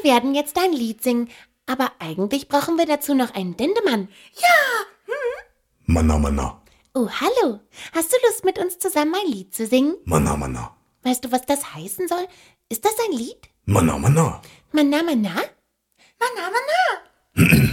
werden jetzt ein Lied singen, aber eigentlich brauchen wir dazu noch einen Dendemann. Ja. Manna, Manna. Oh, hallo. Hast du Lust, mit uns zusammen ein Lied zu singen? Manna, Manna. Weißt du, was das heißen soll? Ist das ein Lied? Manna, Manna. Manna, manna? Manna, manna.